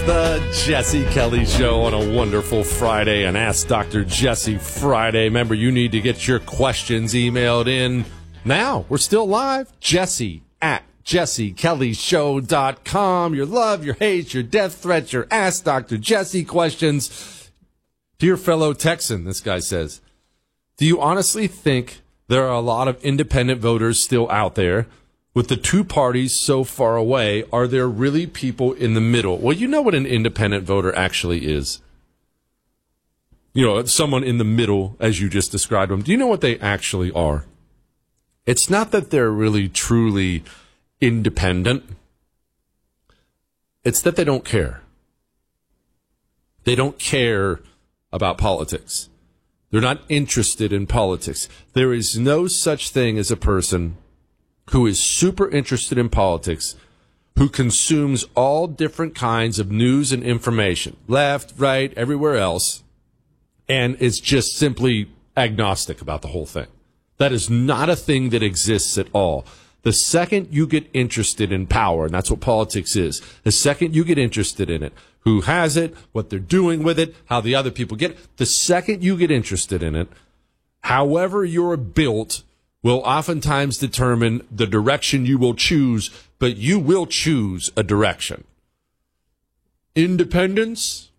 the Jesse Kelly Show on a wonderful Friday, and Ask Dr. Jesse Friday. Remember, you need to get your questions emailed in now. We're still live. Jesse at jessekellyshow.com. Your love, your hate, your death threats, your Ask Dr. Jesse questions. Dear fellow Texan, this guy says, do you honestly think there are a lot of independent voters still out there? With the two parties so far away, are there really people in the middle? Well, you know what an independent voter actually is. You know, someone in the middle, as you just described them. Do you know what they actually are? It's not that they're really truly independent. It's that they don't care. They don't care about politics. They're not interested in politics. There is no such thing as a person who is super interested in politics, who consumes all different kinds of news and information, left, right, everywhere else, and is just simply agnostic about the whole thing. That is not a thing that exists at all. The second you get interested in power, and that's what politics is, the second you get interested in it, who has it, what they're doing with it, how the other people get it, the second you get interested in it, however you're built, will oftentimes determine the direction you will choose, but you will choose a direction. Independence,